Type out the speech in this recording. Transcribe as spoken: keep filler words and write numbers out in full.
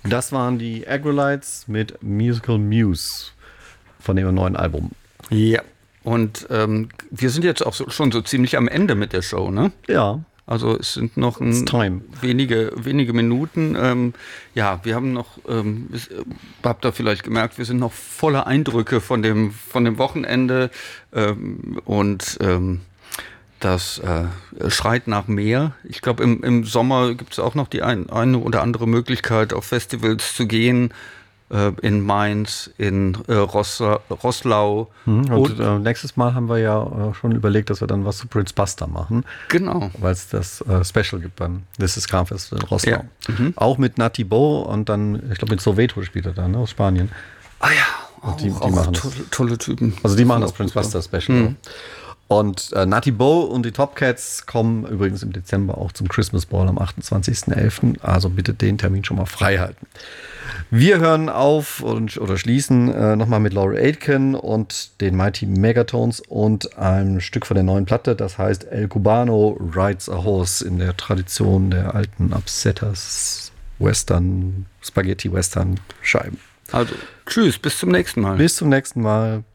Das waren die Aggrolites mit Musical Muse von dem neuen Album. Ja, und ähm, wir sind jetzt auch so, schon so ziemlich am Ende mit der Show, ne? Ja. Also es sind noch ein, wenige, wenige Minuten. Ähm, ja, wir haben noch, ähm, habt ihr vielleicht gemerkt, wir sind noch voller Eindrücke von dem, von dem Wochenende ähm, und ähm, das äh, schreit nach mehr. Ich glaube, im, im Sommer gibt es auch noch die ein, eine oder andere Möglichkeit, auf Festivals zu gehen. In Mainz, in äh, Rossa, Roßlau. Mhm, und und äh, nächstes Mal haben wir ja äh, schon überlegt, dass wir dann was zu Prince Buster machen. Genau. Weil es das äh, Special gibt beim This is Kram Festival in Roßlau. Ja. Mhm. Auch mit Nati Bo und dann, ich glaube, mit Soweto spielt er da, ne, aus Spanien. Ah ja, und die, auch, die machen tolle, das. tolle Typen. Also die machen das Prince Buster Special. Mhm. Und äh, Nati Bo und die Top Cats kommen übrigens im Dezember auch zum Christmas Ball am achtundzwanzigsten elften Also bitte den Termin schon mal frei halten. Wir hören auf und, oder schließen äh, nochmal mit Laurel Aitken und den Mighty Megatones und ein Stück von der neuen Platte, das heißt El Cubano Rides a Horse in der Tradition der alten Upsetters Western, Spaghetti Western Scheiben. Also tschüss, bis zum nächsten Mal. Bis zum nächsten Mal.